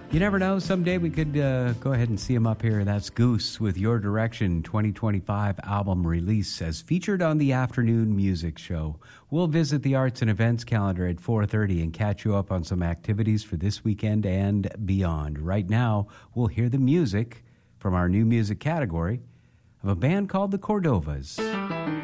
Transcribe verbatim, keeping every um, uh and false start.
You never know. Someday we could uh, go ahead and see him up here. That's Goose with Your Direction twenty twenty-five album release as featured on the Afternoon Music Show. We'll visit the arts and events calendar at four thirty and catch you up on some activities for this weekend and beyond. Right now, we'll hear the music from our new music category of a band called the Cordovas.